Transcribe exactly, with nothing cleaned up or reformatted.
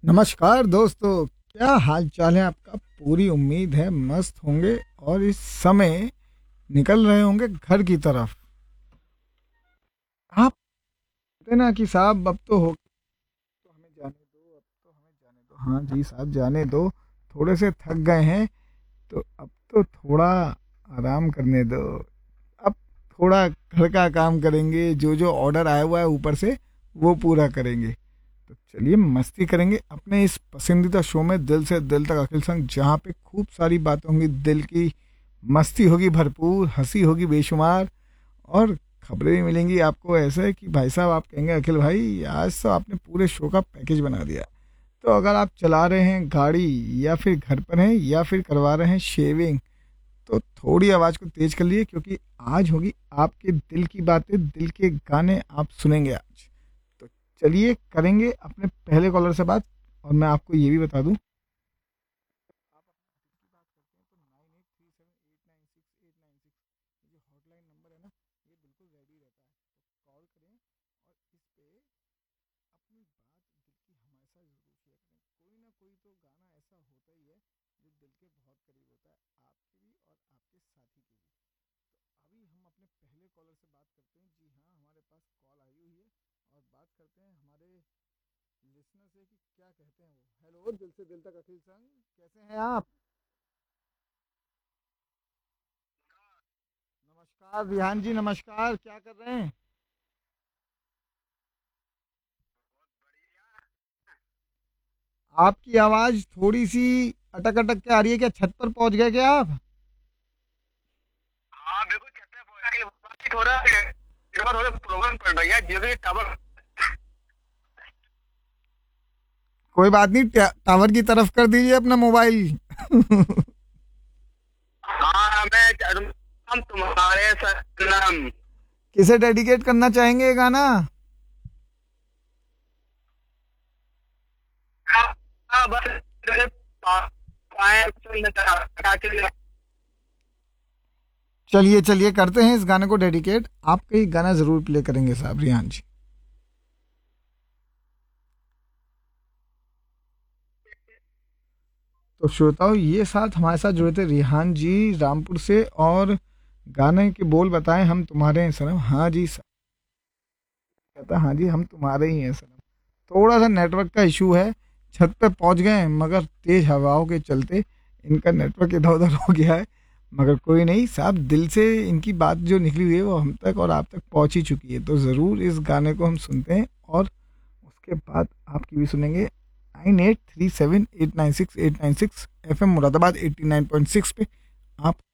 नमस्कार दोस्तों, क्या हाल चाल है आपका। पूरी उम्मीद है मस्त होंगे और इस समय निकल रहे होंगे घर की तरफ। आप कहते ना कि साहब अब तो हो, तो हमें जाने दो, अब तो हमें जाने दो। हाँ जी साहब, जाने दो। थोड़े से थक गए हैं तो अब तो थोड़ा आराम करने दो। अब थोड़ा घर का काम करेंगे, जो जो ऑर्डर आया हुआ है ऊपर से वो पूरा करेंगे। तो चलिए मस्ती करेंगे अपने इस पसंदीदा शो में, दिल से दिल तक अखिल संग, जहाँ पे खूब सारी बातें होंगी दिल की। मस्ती होगी भरपूर, हंसी होगी बेशुमार, और खबरें भी मिलेंगी आपको ऐसे कि भाई साहब आप कहेंगे अखिल भाई आज तो आपने पूरे शो का पैकेज बना दिया। तो अगर आप चला रहे हैं गाड़ी, या फिर घर पर हैं, या फिर करवा रहे हैं शेविंग, तो थोड़ी आवाज़ को तेज कर लिए, क्योंकि आज होगी आपके दिल की बातें, दिल के गाने आप सुनेंगे आज। तो चलिए करेंगे अपने पहले कॉलर से बात। और मैं आपको ये भी बता दूं, आप अपने दिल की बात करते हैं तो nine eight three seven eight nine six eight nine six ये जो हॉटलाइन नंबर है ना, ये बिल्कुल रेडी रहता है। तो कॉल करें और इस पे अपनी बात दिल की हमेशा ज़रूर शेयर करें। कोई ना कोई तो गाना ऐसा होता ही है जो दिल के बहुत करीब होता है, आपके भी और आपके साथी के भी। तो अभी हम अपने पहले कॉलर से बात करते हैं। जी हाँ, हमारे पास कॉल आई हुई है और बात करते हैं हमारे लिसनर से कि क्या कहते हैं वो। हेलो, दिल से दिल तक अखिल संग, कैसे हैं आप। नमस्कार रिहान जी, नमस्कार, क्या कर रहे हैं। आपकी आवाज़ थोड़ी सी अटक अटक के आ रही है, क्या छत पर पहुंच गए क्या आप। हाँ बिल्कुल कहते हैं पोया के लिए बातचीत हो रहा है। मेरे पास थोड़े प्रॉब्लम पड़ रही है जियो के टावर। कोई बात नहीं, टा- टावर की तरफ कर दीजिए अपना मोबाइल। हाँ मैं हम तुम्हारे सनम। किसे डेडिकेट करना चाहेंगे ये गाना। हाँ, हाँ, बस जैसे पा- पाए तो इन तरह के लिए। चलिए चलिए करते हैं इस गाने को डेडिकेट। आपका ही गाना ज़रूर प्ले करेंगे साहब रिहान जी। तो श्रोताओं, ये साथ हमारे साथ जुड़े थे रिहान जी रामपुर से, और गाने के बोल बताएं हम तुम्हारे हैं सनम। हाँ जी सर, कहता हाँ जी हम तुम्हारे ही हैं सनम। थोड़ा सा नेटवर्क का इशू है, छत पे पहुंच गए हैं मगर तेज हवाओं के चलते इनका नेटवर्क इधर उधर हो गया है। मगर कोई नहीं साहब, दिल से इनकी बात जो निकली हुई है वो हम तक और आप तक पहुंच ही चुकी है। तो ज़रूर इस गाने को हम सुनते हैं और उसके बाद आपकी भी सुनेंगे। Nine eight three seven eight nine six eight nine six F M Moradabad eighty nine point six पे आप